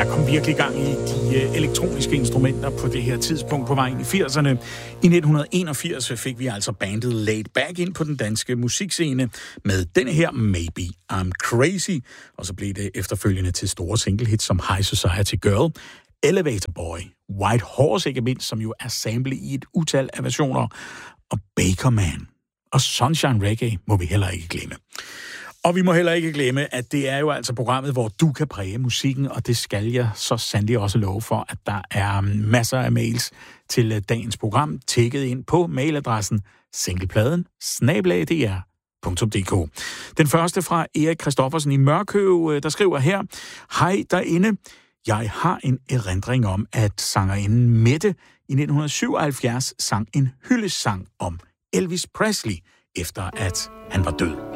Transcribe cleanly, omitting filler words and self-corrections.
Der kom virkelig gang i de elektroniske instrumenter på det her tidspunkt på vej ind i 80'erne. I 1981 fik vi altså bandet Laid Back ind på den danske musikscene med denne her Maybe I'm Crazy, og så blev det efterfølgende til store singlehits som High Society Girl, Elevator Boy, White Horse ikke mindst, som jo er samlet i et utal af versioner, og Baker Man. Og Sunshine Reggae må vi heller ikke glemme. Og vi må heller ikke glemme, at det er jo altså programmet, hvor du kan præge musikken, og det skal jeg så sandelig også love for, at der er masser af mails til dagens program, tækket ind på mailadressen singlepladen@dr.dk. Den første fra Erik Christoffersen i Mørkøv, der skriver her: Hej derinde. Jeg har en erindring om, at sangerinden Mette i 1977 sang en hyldestsang om Elvis Presley, efter at han var død.